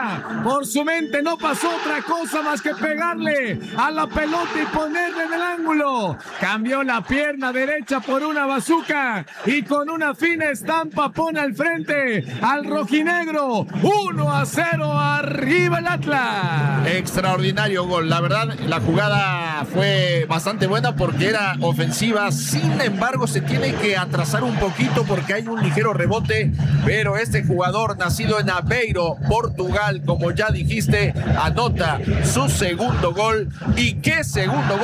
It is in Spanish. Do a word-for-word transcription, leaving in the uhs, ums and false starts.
cabeza. Por su mente no pasó otra cosa más que pegarle a la pelota y ponerle en el ángulo. Cambió la pierna derecha por una bazuca y con una fina estampa pone al frente al rojinegro. uno a cero, arriba el Atlas. Extraordinario gol. La verdad, la jugada fue bastante buena porque era ofensiva. Sin embargo, se tiene que atrasar un poquito porque hay un ligero rebote. Pero este jugador, nacido en Aveiro, Portugal, como ya dijiste, anota su segundo gol. ¿Y qué segundo gol?